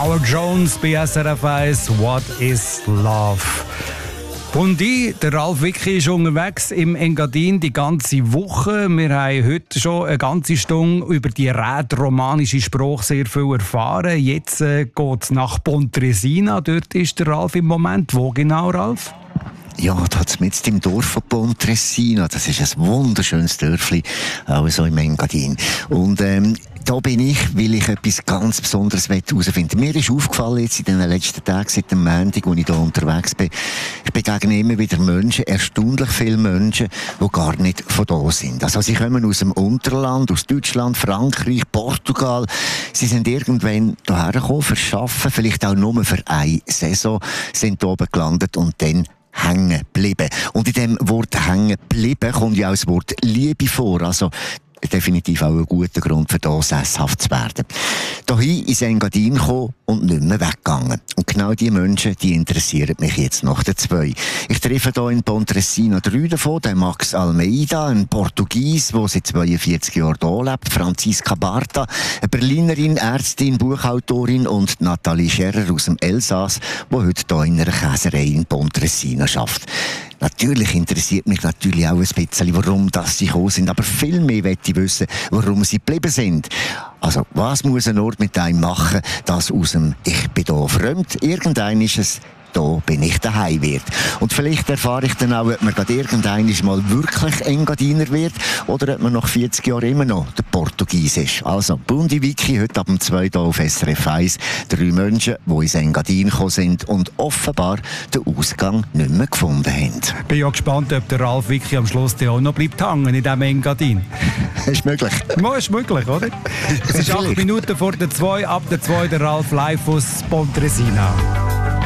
Paula Jones bei SRF 1, What is Love? Und der Ralf Wicki ist unterwegs im Engadin die ganze Woche. Wir haben heute schon eine ganze Stunde über die rätoromanische Sprache sehr viel erfahren. Jetzt geht es nach Pontresina. Dort ist der Ralf im Moment. Wo genau, Ralf? Ja, da mit im Dorf von Pontresina. Das ist ein wunderschönes Dörfli, auch so im Engadin. Und da bin ich, weil ich etwas ganz Besonderes herausfinden will. Mir ist aufgefallen, jetzt in den letzten Tagen, seit dem Montag, als ich hier unterwegs bin, ich begegne immer wieder Menschen, erstaunlich viele Menschen, die gar nicht von da sind. Also sie kommen aus dem Unterland, aus Deutschland, Frankreich, Portugal. Sie sind irgendwann hierher gekommen, für Arbeiten, vielleicht auch nur für eine Saison, sind hier oben gelandet und dann hängen geblieben. Und in dem Wort hängen geblieben kommt ja auch das Wort Liebe vor. Also definitiv auch ein guter Grund für das sesshaft zu werden. Hierhin ins Engadin gekommen und nicht mehr weggegangen. Und genau diese Menschen, die interessieren mich jetzt nach den zwei. Ich treffe hier in Pontresina 3 davon, den Max Almeida, ein Portugies, der seit 42 Jahren hier lebt, Franziska Barta, eine Berlinerin, Ärztin, Buchautorin und Nathalie Scherrer aus dem Elsass, die heute hier in einer Käserei in Pontresina arbeitet. Natürlich interessiert mich auch ein bisschen, warum sie gekommen sind. Aber viel mehr möchte ich wissen, warum sie geblieben sind. Also, was muss ein Ort mit einem machen, dass aus dem «Ich bin hier fremd» irgendein ist es «Da bin ich daheim» wird. Und vielleicht erfahre ich dann auch, ob man gerade irgendwann mal wirklich Engadiner wird oder ob man nach 40 Jahren immer noch der Portugies ist. Also, Bundi Wicki, heute ab dem 2 Uhr auf SRF 1. 3 Menschen, die ins Engadin gekommen sind und offenbar den Ausgang nicht mehr gefunden haben. Ich bin ja gespannt, ob der Ralf Wicki am Schluss auch noch bleibt hängen in diesem Engadin. Ist möglich. Ja, ist möglich, oder? Es ist 8 Minuten vor der 2, ab der 2 der Ralf live aus Pontresina.